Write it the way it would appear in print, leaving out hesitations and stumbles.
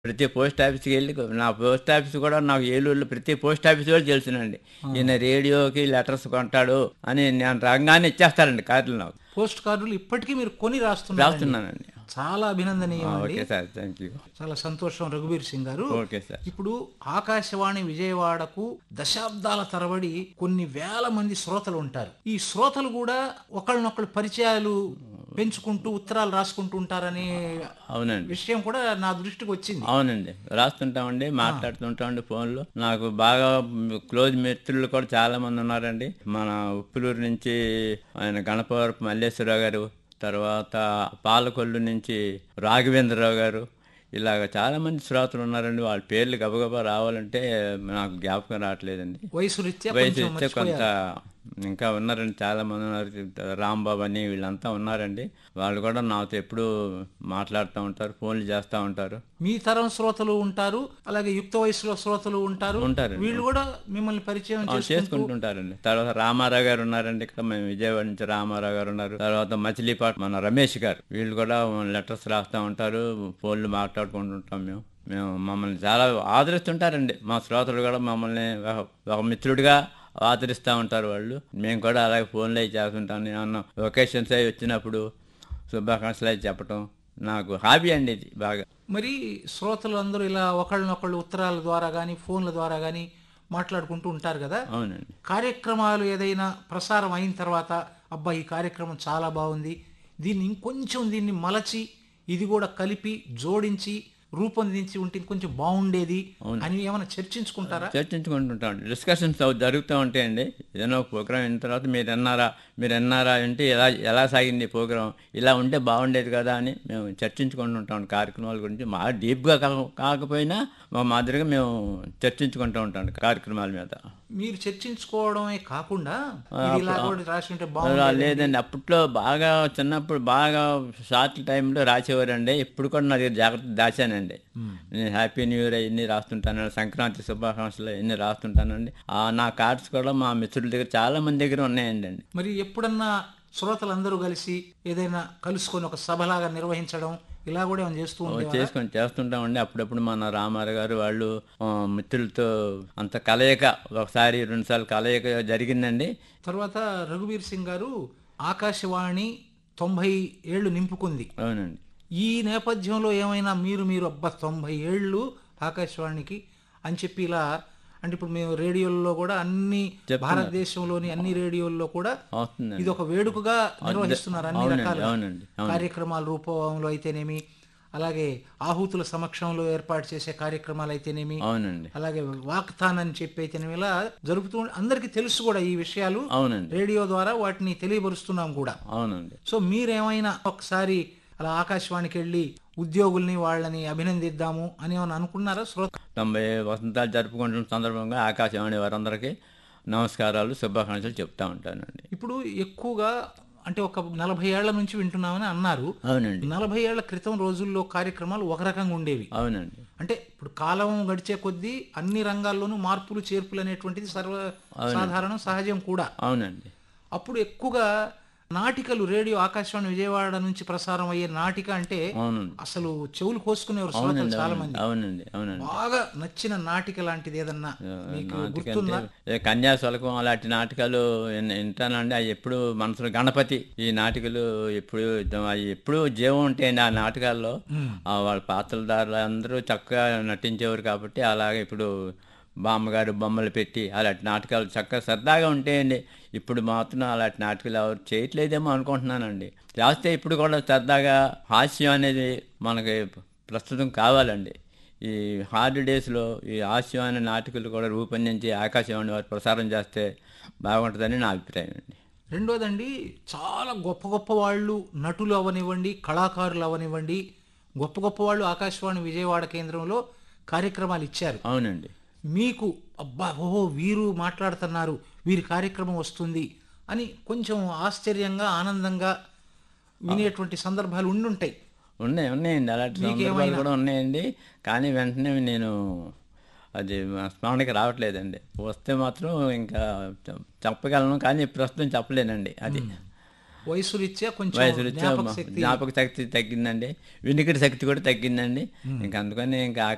ప్రతి పోస్ట్ ఆఫీస్కి వెళ్ళి నా పోస్ట్ ఆఫీస్ కూడా నాకు ఏలూరులో ప్రతి పోస్ట్ ఆఫీస్ కూడా తెలుసునండి. ఈయన రేడియోకి లెటర్స్ కొంటాడు అని నేను రంగాన్ని ఇచ్చేస్తారండి కార్డులు నాకు. పోస్ట్ కార్డులు ఇప్పటికీ మీరు కొని రాస్తున్నారండి. రాస్తున్నానండి. చాలా అభినందనీయం అండి. Okay sir, thank you. చాలా సంతోషం రఘువీర్ సింగ్ గారు. Okay sir. ఇప్పుడు ఆకాశవాణి విజయవాడకు దశాబ్దాల తరబడి కొన్ని వేల మంది శ్రోతలు ఉంటారు. ఈ శ్రోతలు కూడా ఒకళ్ళనొకళ్ళు పరిచయాలు పెంచుకుంటూ ఉత్తరాలు రాసుకుంటూ ఉంటారనే అవునండి, విషయం కూడా నా దృష్టికి వచ్చింది. అవునండి. రాస్తుంటామండి, మాట్లాడుతుంటామండి ఫోన్లో. నాకు బాగా క్లోజ్ మిత్రులు కూడా చాలా మంది ఉన్నారండి. మన ఉప్పులూరు నుంచి ఆయన గణపవరపు మల్లేశ్వరరావు గారు, తర్వాత పాలకొల్లు నుంచి రాఘవేంద్రరావు గారు, ఇలాగ చాలా మంది శ్రోతలు ఉన్నారండి. వాళ్ళ పేర్లు గబగబా రావాలంటే నాకు జ్ఞాపకం రావట్లేదండి. వయసు రీత్యా కొంత ఇంకా ఉన్నారండి, చాలా మంది ఉన్నారు. రాంబాబు అని వీళ్ళంతా ఉన్నారండి. వాళ్ళు కూడా నాతో ఎప్పుడు మాట్లాడుతూ ఉంటారు, ఫోన్లు చేస్తూ ఉంటారు. మీ తరం శ్రోతలు ఉంటారు, అలాగే యుక్త వయసులో శ్రోతలు ఉంటారండి. వీళ్ళు కూడా మిమ్మల్ని పరిచయం చేసుకుంటుంటారండి. తర్వాత రామారావు గారు ఉన్నారండి, ఇక్కడ మేము విజయవాడ నుంచి రామారావు గారు ఉన్నారు. తర్వాత మచిలీపాటు మన రమేష్ గారు, వీళ్ళు కూడా లెటర్స్ రాస్తూ ఉంటారు, ఫోన్లు మాట్లాడుకుంటుంటాం. మేము మమ్మల్ని చాలా ఆదరిస్తుంటారండి. మా శ్రోతలు కూడా మమ్మల్ని ఒక మిత్రుడిగా ఆదరిస్తూ ఉంటారు వాళ్ళు. మేము కూడా అలాగే ఫోన్లో అవి చేస్తుంటాం. ఏమన్నా ఒకేషన్స్ అవి వచ్చినప్పుడు శుభాకాంక్షలు అవి చెప్పటం నాకు హాబీ అండి ఇది బాగా. మరి శ్రోతలు అందరూ ఇలా ఒకళ్ళనొకళ్ళు ఉత్తరాల ద్వారా కానీ ఫోన్ల ద్వారా కానీ మాట్లాడుకుంటూ ఉంటారు కదా. అవునండి. కార్యక్రమాలు ఏదైనా ప్రసారం అయిన తర్వాత అబ్బా ఈ కార్యక్రమం చాలా బాగుంది, దీన్ని ఇంకొంచెం దీన్ని మలచి ఇది కూడా కలిపి జోడించి రూపొందించి ఉంటే ఇంకొంచెం బాగుండేది అని ఏమైనా చర్చించుకుంటారా? చర్చించుకుంటుంటాం. డిస్కషన్స్ జరుగుతూ ఉంటాయండి. ఏదైనా ప్రోగ్రామ్ అయిన తర్వాత మీరు ఎన్నారా అంటే ఎలా సాగింది ప్రోగ్రాం, ఇలా ఉంటే బాగుండేది కదా అని మేము చర్చించుకుంటుంటాం. కార్యక్రమాల గురించి మా డీప్గా కాకపోయినా మా మాదిరిగా మేము చర్చించుకుంటూ ఉంటాం కార్యక్రమాల మీద. మీరు చర్చించుకోవడమే కాకుండా రాసి ఉంటే బాగుంది లేదండి. అప్పట్లో బాగా చిన్నప్పుడు బాగా షార్ట్ టైంలో రాసేవారండి. ఇప్పుడు కూడా నా దగ్గర జాగ్రత్త దాచానండి. నేను హ్యాపీ న్యూ ఇయర్ ఇన్ని రాస్తుంటానండి, సంక్రాంతి శుభాకాంక్షలు ఇన్ని రాస్తుంటానండి. నా కార్డ్స్ కూడా మా మిత్రుల దగ్గర చాలా మంది దగ్గర ఉన్నాయండి. మరి ఎప్పుడన్నా శ్రోతలందరూ కలిసి ఏదైనా కలుసుకొని ఒక సభలాగా నిర్వహించడం ఇలా కూడా చేస్తుంటామండి. అప్పుడప్పుడు మన రామారావు గారు వాళ్ళు మిత్రులతో అంత కలయిక ఒకసారి 2 సార్లు కలయిక జరిగిందండి. తర్వాత రఘువీర్ సింగ్ గారు ఆకాశవాణి 90 ఏళ్లు నింపుకుంది. అవునండి. ఈ నేపథ్యంలో ఏమైనా మీరు అబ్బా 90 ఏళ్ళు ఆకాశవాణికి అని చెప్పి ఇలా అంటే ఇప్పుడు మేము రేడియోల్లో కూడా అన్ని భారతదేశంలోని అన్ని రేడియోల్లో కూడా ఇది ఒక వేడుకగా నిర్వహిస్తున్నారు. అన్ని రకాల కార్యక్రమాల రూపంలో అయితేనేమి, అలాగే ఆహుతుల సమక్షంలో ఏర్పాటు చేసే కార్యక్రమాలు అయితేనేమి, అలాగే వాక్థాన్ అని చెప్పి అయితేనేమి ఇలా జరుపుతూ అందరికీ తెలుసు కూడా ఈ విషయాలు. రేడియో ద్వారా వాటిని తెలియపరుస్తున్నాం కూడా. సో మీరేమైనా ఒకసారి అలా ఆకాశవాణికి వెళ్ళి ఉద్యోగుల్ని వాళ్ళని అభినందిద్దాము అని ఏమైనా అనుకున్నారా? 90 వసంతాలు జరుపుకుంటున్న సందర్భంగా ఆకాశవాణి వారందరికీ నమస్కారాలు, శుభాకాంక్షలు చెప్తా ఉంటానండి. ఇప్పుడు ఎక్కువగా అంటే ఒక 40 ఏళ్ల నుంచి వింటున్నామని అన్నారు. అవునండి. 40 ఏళ్ల క్రితం రోజుల్లో కార్యక్రమాలు ఒక రకంగా ఉండేవి. అవునండి. అంటే ఇప్పుడు కాలం గడిచే కొద్దీ అన్ని రంగాల్లోనూ మార్పులు చేర్పులు అనేటువంటిది సర్వసాధారణం, సహజం కూడా. అవునండి. అప్పుడు ఎక్కువగా నాటికలు రేడియో ఆకాశవాణి విజయవాడ నుంచి ప్రసారం అయ్యే నాటిక అంటే అసలు చెవులు కోసుకునేవారు శ్రోతలు చాలా మంది. బాగా నచ్చిన నాటిక లాంటిది ఏదన్నా గుర్తుందా? కన్యాశుల్కం అలాంటి నాటకాలు వింటానండి. అవి ఎప్పుడు మనసులో గణపతి ఈ నాటికలు ఎప్పుడు జీవం ఉంటాయండి. ఆ నాటకాల్లో వాళ్ళ పాత్రధారులు అందరూ చక్కగా నటించేవారు కాబట్టి అలాగే ఇప్పుడు బామ్మగారు బొమ్మలు పెట్టి అలాంటి నాటకాలు చక్కగా సరదాగా ఉంటాయండి. ఇప్పుడు మాత్రం అలాంటి నాటకాలు ఎవరు చేయట్లేదేమో అనుకుంటున్నానండి. చేస్తే ఇప్పుడు కూడా సరదాగా హాస్యం అనేది మనకి ప్రస్తుతం కావాలండి. ఈ హార్డ్ డేస్లో ఈ హాస్యం అనే నాటకాలు కూడా రూపొందించి ఆకాశవాణి వారు ప్రసారం చేస్తే బాగుంటుందని నా అభిప్రాయం అండి. రెండోదండి, చాలా గొప్ప గొప్ప వాళ్ళు నటులు అవనివ్వండి, కళాకారులు అవనివ్వండి, గొప్ప గొప్ప వాళ్ళు ఆకాశవాణి విజయవాడ కేంద్రంలో కార్యక్రమాలు ఇచ్చారు. అవునండి. మీకు అబ్బా వీరు మాట్లాడుతున్నారు, వీరి కార్యక్రమం వస్తుంది అని కొంచెం ఆశ్చర్యంగా ఆనందంగా వినేటువంటి సందర్భాలు ఉన్నాయండి. అలాంటి సందర్భాలు కూడా ఉన్నాయండి. కానీ వెంటనే నేను అది స్మరణకి రావట్లేదండి. వస్తే మాత్రం ఇంకా చెప్పగలను, కానీ ప్రస్తుతం చెప్పలేనండి. అది వయసు రీత్యా జ్ఞాపక శక్తి తగ్గిందండి, వినికిడి శక్తి కూడా తగ్గిందండి. ఇంకా అందుకని ఇంకా